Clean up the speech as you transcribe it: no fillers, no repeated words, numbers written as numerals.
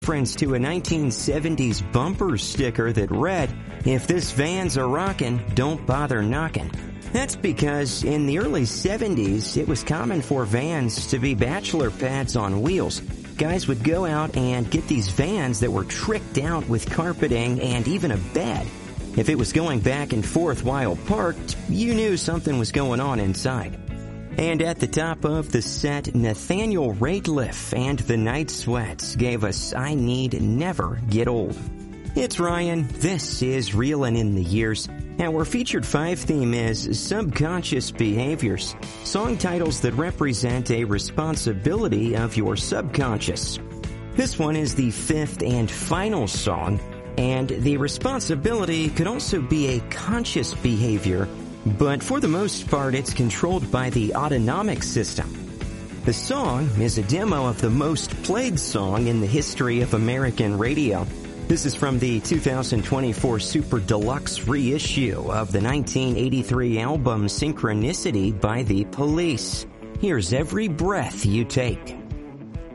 reference to a 1970s bumper sticker that read, "If this van's a rockin', don't bother knockin'." That's because in the early 70s, it was common for vans to be bachelor pads on wheels. Guys would go out and get these vans that were tricked out with carpeting and even a bed. If it was going back and forth while parked, you knew something was going on inside. And at the top of the set, Nathaniel Rateliff and the Night Sweats gave us "I Need Never Get Old." It's Ryan. This is Reelin' in the Years. Our featured 5 theme is Subconscious Behaviors, song titles that represent a responsibility of your subconscious. This one is the 5th and final song, and the responsibility could also be a conscious behavior, but for the most part it's controlled by the autonomic system. The song is a demo of the most played song in the history of American radio. This is from the 2024 Super Deluxe reissue of the 1983 album Synchronicity by The Police. Here's Every Breath You Take.